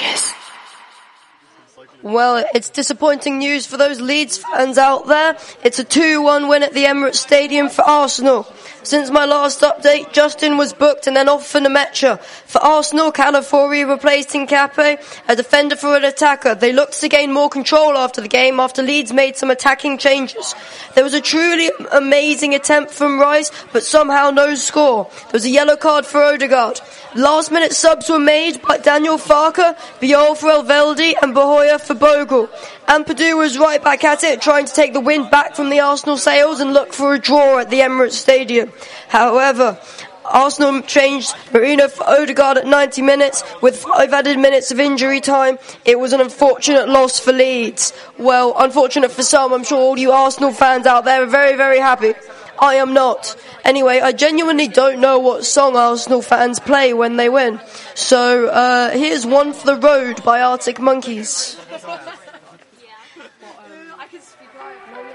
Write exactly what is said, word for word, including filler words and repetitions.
changes. Well, it's disappointing news for those Leeds fans out there. It's a two one win at the Emirates Stadium for Arsenal. Since my last update, Justin was booked and then off for Nemecha. For Arsenal, Calafiori replaced Hincapié, a defender for an attacker. They looked to gain more control after the game after Leeds made some attacking changes. There was a truly amazing attempt from Rice, but somehow no score. There was a yellow card for Odegaard. Last minute subs were made by Daniel Farke, Biol for Elveldi and Bahoya for Bogle. Ampadu was right back at it, trying to take the wind back from the Arsenal sails and look for a draw at the Emirates Stadium. However, Arsenal changed Marino for Odegaard at ninety minutes with five added minutes of injury time. It was an unfortunate loss for Leeds. Well, unfortunate for some. I'm sure all you Arsenal fans out there are very, very happy. I am not. Anyway, I genuinely don't know what song Arsenal fans play when they win. So, uh, here's One for the Road by Arctic Monkeys.